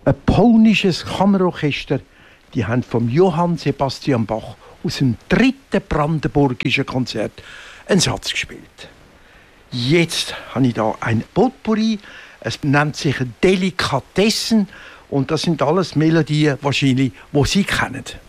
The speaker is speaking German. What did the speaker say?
ein polnisches Kammerorchester, die haben vom Johann Sebastian Bach aus dem 3. brandenburgischen Konzert einen Satz gespielt. Jetzt habe ich da ein Potpourri, es nennt sich Delikatessen und das sind alles Melodien, wahrscheinlich, die Sie kennen.